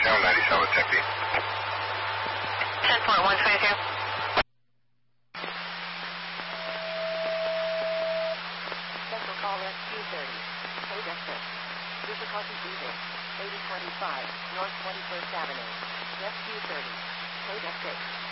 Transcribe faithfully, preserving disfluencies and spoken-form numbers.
Channel ninety-seven, Tempe. ten point one two two. Central call S Q thirty. Code S six. Difficulty breathing. eighty twenty-five, North twenty-first Avenue. S Q thirty. Code S six.